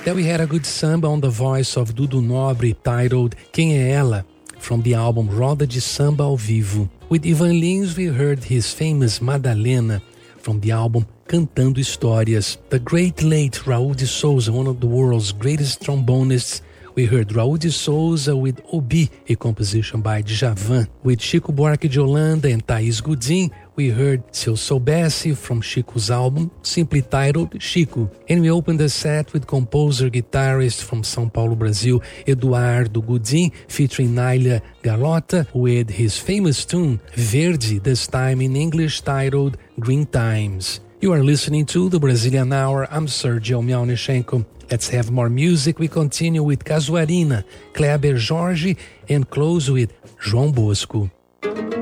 Then we had a good samba on the voice of Dudu Nobre titled Quem é Ela? From the album Roda de Samba ao Vivo. With Ivan Lins, we heard his famous Madalena from the album Cantando Histórias. The great late Raul de Souza, one of the world's greatest trombonists, we heard Raul de Souza with Obi, a composition by Djavan. With Chico Buarque de Holanda and Thaís Godin, we heard Se Eu Soubesse from Chico's album, simply titled Chico. And we opened the set with composer-guitarist from São Paulo, Brazil, Eduardo Godin, featuring Nália Galota with his famous tune, Verde, this time in English titled Green Times. You are listening to the Brazilian Hour. I'm Sergio Mialnichenko. Let's have more music. We continue with Casuarina, Kleber Jorge, and close with João Bosco.